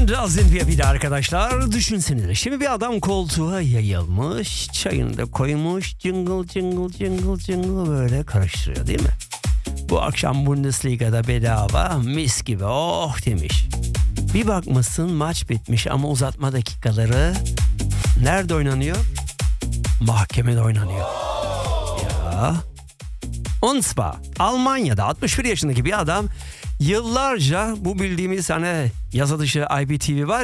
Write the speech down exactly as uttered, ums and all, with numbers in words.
Lazım bir de arkadaşlar düşünsenize. Şimdi bir adam koltuğa yayılmış, çayını da koymuş, cıngıl cıngıl cıngıl cıngıl böyle karıştırıyor değil mi? Bu akşam Bundesliga'da bedava mis gibi oh demiş. Bir bakmışsın maç bitmiş ama uzatma dakikaları nerede oynanıyor? Mahkemede oynanıyor. Ya. Und zwar Almanya'da altmış bir yaşındaki bir adam yıllarca bu bildiğimiz hani yasa dışı I P T V var